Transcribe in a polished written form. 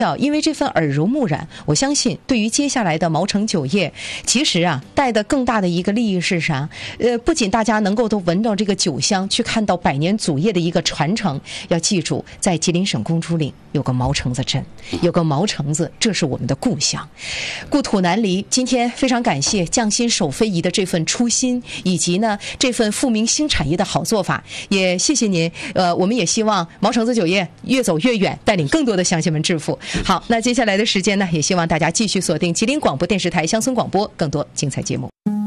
因为这份耳濡目染，我相信对于接下来的毛城酒业，其实带的更大的一个利益是啥？不仅大家能够都闻到这个酒香，去看到百年祖业的一个传承。要记住，在吉林省公主岭有个毛城子镇，有个毛城子，这是我们的故乡，故土难离。今天非常感谢匠心守非遗的这份初心，以及呢这份复明新产业的好做法，也谢谢您。我们也希望毛城子酒业越走越远，带领更多的乡亲们致富。好，那接下来的时间呢，也希望大家继续锁定吉林广播电视台乡村广播，更多精彩节目。